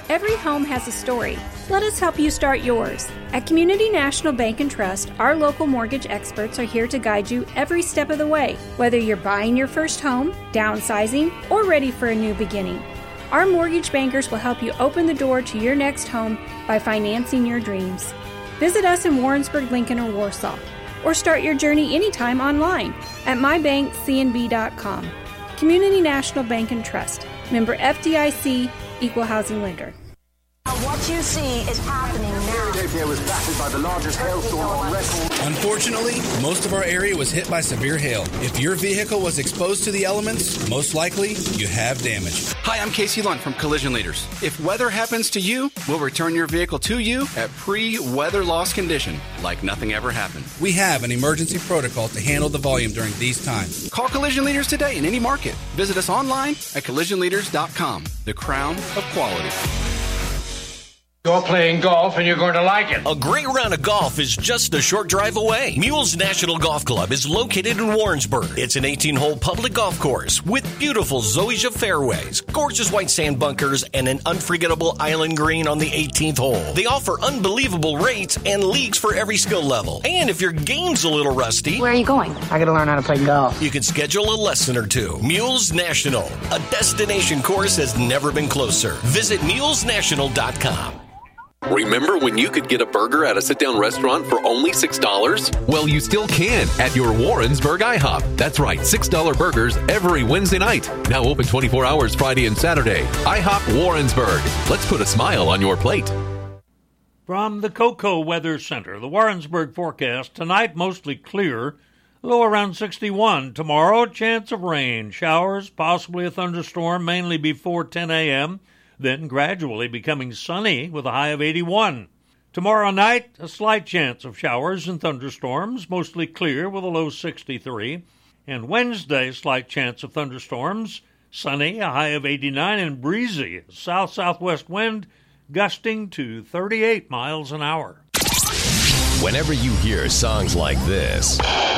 Every home has a story. Let us help you start yours. At Community National Bank and Trust, our local mortgage experts are here to guide you every step of the way, whether you're buying your first home, downsizing, or ready for a new beginning. Our mortgage bankers will help you open the door to your next home by financing your dreams. Visit us in Warrensburg, Lincoln, or Warsaw, or start your journey anytime online at mybankcnb.com. Community National Bank and Trust. Member FDIC, Equal Housing Lender. What you see is happening now. Philadelphia was battered by the largest hailstorm on record. Unfortunately, most of our area was hit by severe hail. If your vehicle was exposed to the elements, most likely you have damage. Hi, I'm Casey Lund from Collision Leaders. If weather happens to you, we'll return your vehicle to you at pre-weather loss condition, like nothing ever happened. We have an emergency protocol to handle the volume during these times. Call Collision Leaders today in any market. Visit us online at collisionleaders.com, the crown of quality. You're playing golf and you're going to like it. A great round of golf is just a short drive away. Mules National Golf Club is located in Warrensburg. It's an 18-hole public golf course with beautiful zoysia fairways, gorgeous white sand bunkers, and an unforgettable island green on the 18th hole. They offer unbelievable rates and leagues for every skill level. And if your game's a little rusty... Where are you going? I gotta learn how to play golf. You can schedule a lesson or two. Mules National. A destination course has never been closer. Visit mulesnational.com. Remember when you could get a burger at a sit-down restaurant for only $6? Well, you still can at your Warrensburg IHOP. That's right, $6 burgers every Wednesday night. Now open 24 hours Friday and Saturday. IHOP Warrensburg. Let's put a smile on your plate. From the Cocoa Weather Center, the Warrensburg forecast, tonight mostly clear, low around 61. Tomorrow, chance of rain, showers, possibly a thunderstorm, mainly before 10 a.m., then gradually becoming sunny with a high of 81. Tomorrow night, a slight chance of showers and thunderstorms, mostly clear with a low 63. And Wednesday, slight chance of thunderstorms, sunny, a high of 89, and breezy, south-southwest wind gusting to 38 miles an hour. Whenever you hear songs like this...